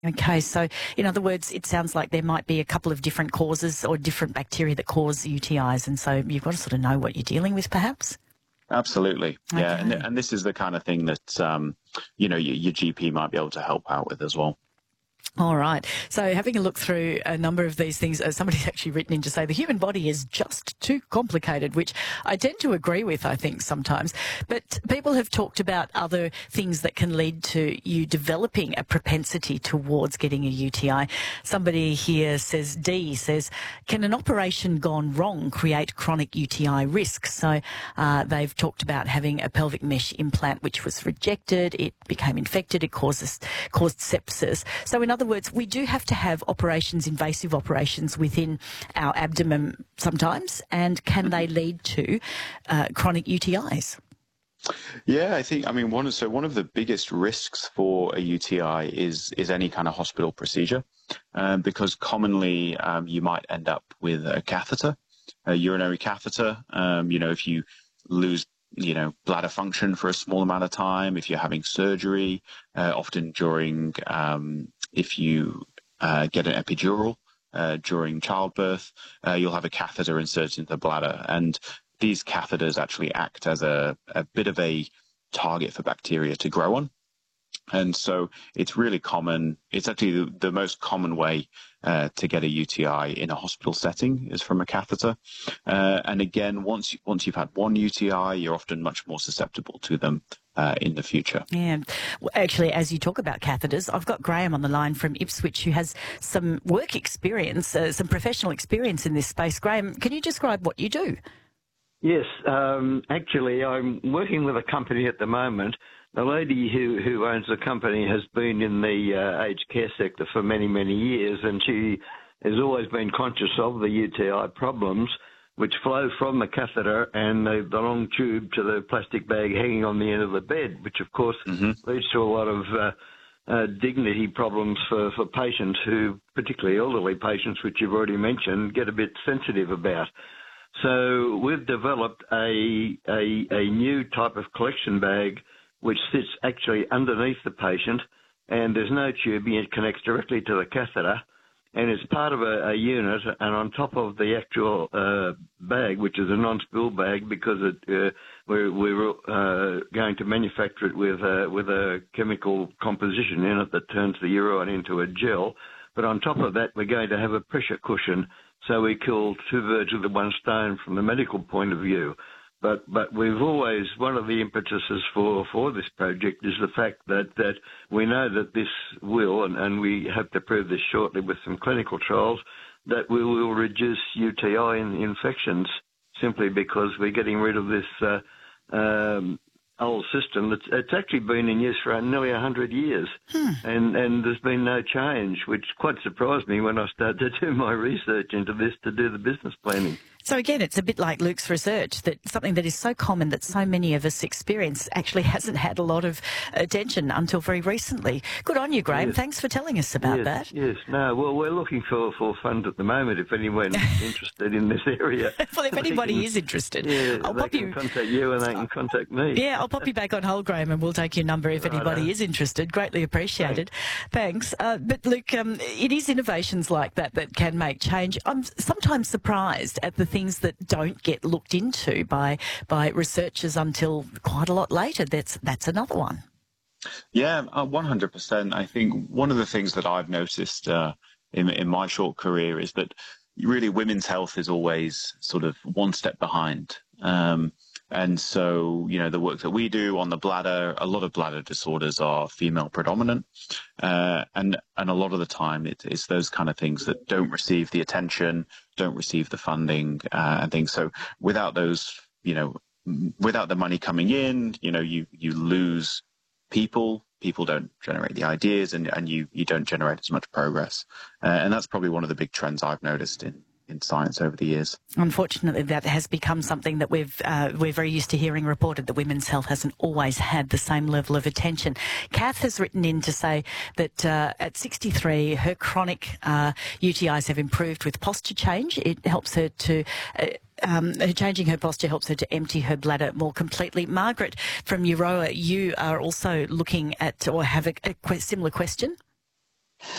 Okay, so in other words, it sounds like there might be a couple of different causes or different bacteria that cause UTIs, and so you've got to sort of know what you're dealing with, perhaps? Absolutely. Yeah. Okay. And this is the kind of thing that, your GP might be able to help out with as well. All right. So having a look through a number of these things, somebody's actually written in to say the human body is just too complicated, which I tend to agree with, I think, sometimes. But people have talked about other things that can lead to you developing a propensity towards getting a UTI. Somebody here says, D says, can an operation gone wrong create chronic UTI risk? So they've talked about having a pelvic mesh implant which was rejected, it became infected, it caused sepsis. So in other words, we do have to have operations, invasive operations within our abdomen sometimes, and can they lead to chronic UTIs? Yeah, one of the biggest risks for a UTI is any kind of hospital procedure, because commonly you might end up with a catheter, a urinary catheter. If you lose bladder function for a small amount of time, if you're having surgery, often during if you get an epidural during childbirth, you'll have a catheter inserted into the bladder. And these catheters actually act as a bit of a target for bacteria to grow on. And so it's really common. It's actually the most common way to get a UTI in a hospital setting is from a catheter. And again, once you've had one UTI, you're often much more susceptible to them in the future. Yeah. Well, actually, as you talk about catheters, I've got Graham on the line from Ipswich who has some work experience, some professional experience in this space. Graham, can you describe what you do? Yes. Actually, I'm working with a company at the moment. The lady who owns the company has been in the aged care sector for many, many years, and she has always been conscious of the UTI problems which flow from the catheter and the long tube to the plastic bag hanging on the end of the bed, which of course leads to a lot of dignity problems for patients who, particularly elderly patients, which you've already mentioned, get a bit sensitive about. So we've developed a new type of collection bag which sits actually underneath the patient, and there's no tubing. It connects directly to the catheter, and it's part of a unit, and on top of the actual bag, which is a non-spill bag, because we're going to manufacture it with a chemical composition in it that turns the urine into a gel. But on top of that, we're going to have a pressure cushion, so we kill two birds with one stone from the medical point of view. But we've always, one of the impetuses for this project is the fact that we know that this will, and we hope to prove this shortly with some clinical trials, that we will reduce UTI infections simply because we're getting rid of this old system. It's actually been in use for nearly 100 years, and there's been no change, which quite surprised me when I started to do my research into this to do the business planning. So again, it's a bit like Luke's research, that something that is so common that so many of us experience actually hasn't had a lot of attention until very recently. Good on you, Graham. Yes. Thanks for telling us about that. Yes. No, well, we're looking for funds at the moment if anyone's interested in this area. Well, if anybody is interested, I'll they can contact you and they can contact me. Yeah, I'll pop you back on hold, Graham, and we'll take your number if anybody is interested. Greatly appreciated. Thanks. But Luke, it is innovations like that that can make change. I'm sometimes surprised at the things that don't get looked into by researchers until quite a lot later. That's another one. Yeah, 100%. I think one of the things that I've noticed in my short career is that really women's health is always sort of one step behind. And so, the work that we do on the bladder, a lot of bladder disorders are female predominant. And a lot of the time it's those kind of things that don't receive the attention, don't receive the funding, and things. So without those, without the money coming in, you lose people don't generate the ideas, and you don't generate as much progress. And that's probably one of the big trends I've noticed in science over the years. Unfortunately, that has become something that we're very used to hearing reported, that women's health hasn't always had the same level of attention. Kath has written in to say that at 63, her chronic UTIs have improved with posture change. It helps her to... changing her posture helps her to empty her bladder more completely. Margaret from Euroa, you are also looking at or have a similar question?